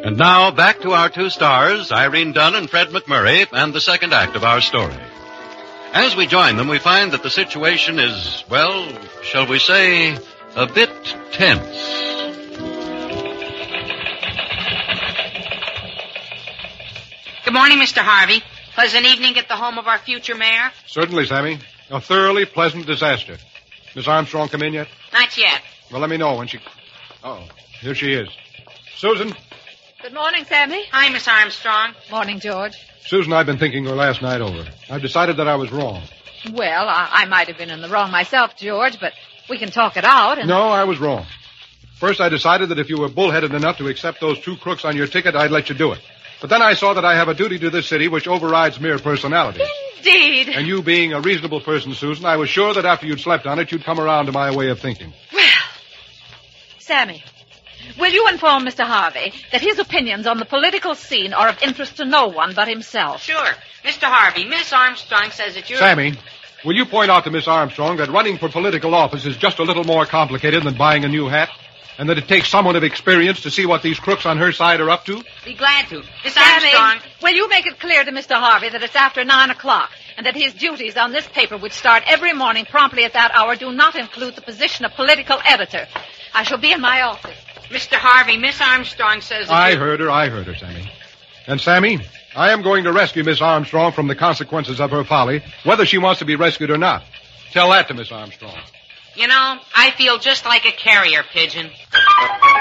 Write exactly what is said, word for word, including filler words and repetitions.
And now, back to our two stars, Irene Dunn and Fred McMurray, and the second act of our story. As we join them, we find that the situation is, well, shall we say, a bit tense. Good morning, Mister Harvey. Pleasant evening at the home of our future mayor? Certainly, Sammy. A thoroughly pleasant disaster. Miss Armstrong come in yet? Not yet. Well, let me know when she... Oh, here she is. Susan. Good morning, Sammy. Hi, Miss Armstrong. Morning, George. Susan, I've been thinking her last night over. I've decided that I was wrong. Well, I, I might have been in the wrong myself, George, but we can talk it out. And... No, I was wrong. First, I decided that if you were bullheaded enough to accept those two crooks on your ticket, I'd let you do it. But then I saw that I have a duty to this city which overrides mere personality. Indeed. And you being a reasonable person, Susan, I was sure that after you'd slept on it, you'd come around to my way of thinking. Well, Sammy, will you inform Mister Harvey that his opinions on the political scene are of interest to no one but himself? Sure. Mister Harvey, Miss Armstrong says that you're... Sammy, will you point out to Miss Armstrong that running for political office is just a little more complicated than buying a new hat? And that it takes someone of experience to see what these crooks on her side are up to? Be glad to. Miss Sammy, Armstrong... will you make it clear to Mister Harvey that it's after nine o'clock and that his duties on this paper, which start every morning promptly at that hour, do not include the position of political editor? I shall be in my office. Mister Harvey, Miss Armstrong says that I you... heard her, I heard her, Sammy. And, Sammy, I am going to rescue Miss Armstrong from the consequences of her folly, whether she wants to be rescued or not. Tell that to Miss Armstrong. You know, I feel just like a carrier pigeon.